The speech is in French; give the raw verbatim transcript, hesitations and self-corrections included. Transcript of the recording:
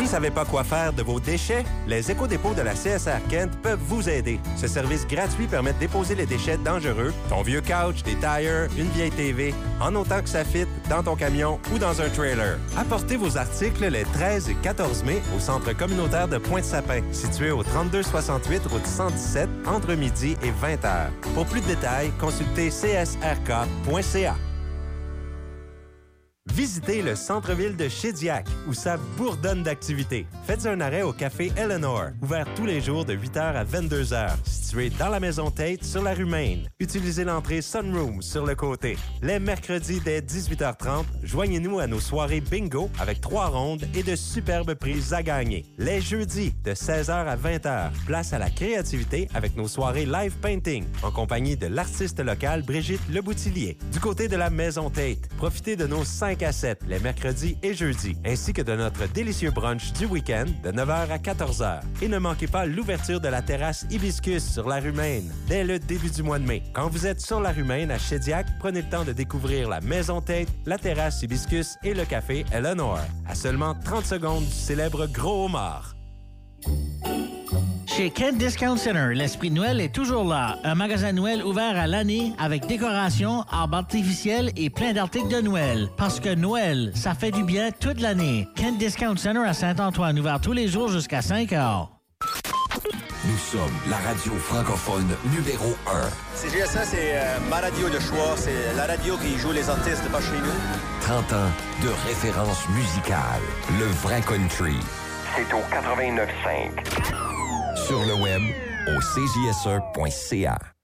savez pas quoi faire de vos déchets? Les éco-dépôts de la C S R Kent peuvent vous aider. Ce service gratuit permet de déposer les déchets dangereux, ton vieux couch, des tires, une vieille T V, en autant que ça fit dans ton camion ou dans un trailer. Apportez vos articles les treize et quatorze mai au centre communautaire de Pointe-Sapin, situé au trente-deux soixante-huit route cent dix-sept, entre midi et vingt heures. Pour plus de détails, consultez c s r k point c a. Visitez le centre-ville de Shediac, où ça bourdonne d'activités. Faites un arrêt au café Eleanor, ouvert tous les jours de huit heures à vingt-deux heures, situé dans la maison Tate sur la rue Main. Utilisez l'entrée Sunroom sur le côté. Les mercredis dès dix-huit heures trente, joignez-nous à nos soirées bingo avec trois rondes et de superbes prises à gagner. Les jeudis de seize heures à vingt heures, place à la créativité avec nos soirées live painting, en compagnie de l'artiste locale Brigitte Leboutillier. Du côté de la maison Tate, profitez de nos cinq à sept les mercredis et jeudis, ainsi que de notre délicieux brunch du week-end de neuf heures à quatorze heures. Et ne manquez pas l'ouverture de la terrasse Hibiscus sur la rue Main dès le début du mois de mai. Quand vous êtes sur la rue Main à Shediac, prenez le temps de découvrir la maison Tate, la terrasse Hibiscus et le café Eleanor. À seulement trente secondes du célèbre Gros Homard. Chez Kent Discount Center, l'esprit de Noël est toujours là. Un magasin de Noël ouvert à l'année avec décoration, arbres artificiels et plein d'articles de Noël. Parce que Noël, ça fait du bien toute l'année. Kent Discount Center à Saint-Antoine, ouvert tous les jours jusqu'à cinq heures. Nous sommes la radio francophone numéro un. C G S A, c'est euh, ma radio de choix. C'est la radio qui joue les artistes pas chez nous. trente ans de référence musicale. Le vrai country. C'est au quatre-vingt-neuf cinq. Sur le web, au c j s e point c a.